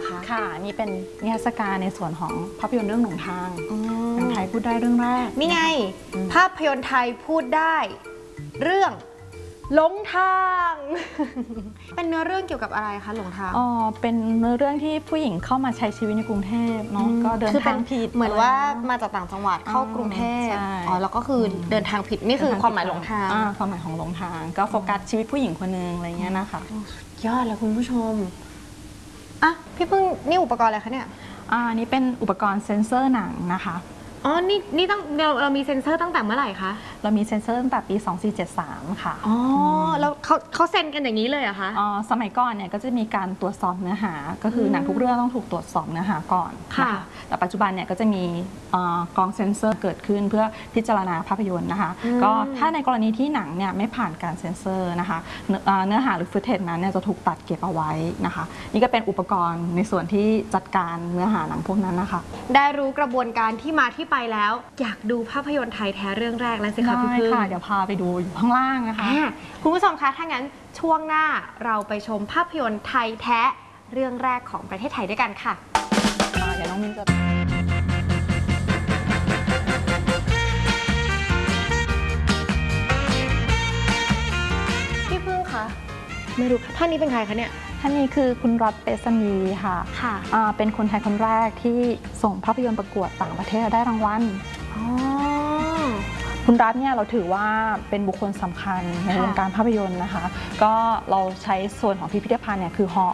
อคะค่ะนี่เป็นนิทรรศการในส่วนของภาพยนตร์เรื่องหลงทางหนังไทยพูดได้เรื่องแรกนี่ไงภาพยนตร์ไทยพูดได้เรื่องหลงทาง เป็นเนื้อเรื่องเกี่ยวกับอะไรคะหลงทางเป็นเนื้อเรื่องที่ผู้หญิงเข้ามาใช้ชีวิตในกรุงเทพเนาะก็เดินทางผิดเหมือนว่ามาจากต่างจังหวัดเข้ากรุงเทพแล้วก็คือเดินทางผิดนี่คือความหมายหลงทางความหมายของหลงทางก็โฟกัสชีวิตผู้หญิงคนนึงอะไรเงี้ยนะคะยอดเลยคุณผู้ชมอ่ะพี่พึ่งนี่อุปกรณ์อะไรคะเนี่ยนี่เป็นอุปกรณ์เซ็นเซอร์หนังนะคะนี่ต้องเรามีเซ็นเซอร์ตั้งแต่เมื่อไหร่คะเรามีเซ็นเซอร์ตั้งแต่ปี2473ค่ะแล้วเขาเซ็นกันอย่างนี้เลยเหรอคะสมัยก่อนเนี่ยก็จะมีการตรวจสอบเนื้อหาก็คือหนังทุกเรื่องต้องถูกตรวจสอบเนื้อหาก่อนค่ะแต่ปัจจุบันเนี่ยก็จะมีกองเซ็นเซอร์เกิดขึ้นเพื่อพิจารณาภาพยนตร์นะคะก็ถ้าในกรณีที่หนังเนี่ยไม่ผ่านการเซ็นเซอร์นะคะเนื้อหาหรือฟุตเทจนั้นเนี่ยจะถูกตัดเก็บเอาไว้นะคะนี่ก็เป็นอุปกรณ์ในส่วนที่จัดการเนื้อหาหนังพวกนั้นนะคะได้รู้กระบวนการที่มาที่ไปแล้วอยากดูภาพยนตร์ไทยแท้เรื่องแรกแล้วสิคะพี่พึ่งเดี๋ยวพาไปดูอยู่ข้างล่างนะคะคุณผู้ชมคะถ้างั้นช่วงหน้าเราไปชมภาพยนตร์ไทยแท้เรื่องแรกของประเทศไทยด้วยกันค่ะเดี๋ยวน้องมินจะพี่พึ่งคะไม่รู้ท่านนี้เป็นใครคะเนี่ยท่านนี้คือคุณรัตเปสันยีค่ะเป็นคนไทยคนแรกที่ส่งภาพยนตร์ประกวดต่างประเทศได้รางวัลคุณรัตเนี่ยเราถือว่าเป็นบุคคลสำคัญในวงการภาพยนตร์นะคะก็เราใช้ส่วนของพิพิธภัณฑ์เนี่ยคือหอ